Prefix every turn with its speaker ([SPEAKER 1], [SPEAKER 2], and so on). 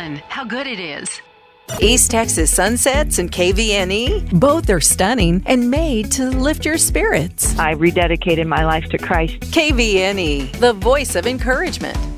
[SPEAKER 1] sun, how good it is.
[SPEAKER 2] East Texas Sunsets and KVNE, both are stunning and made to lift your spirits.
[SPEAKER 3] I rededicated my life to Christ.
[SPEAKER 2] KVNE, the voice of encouragement.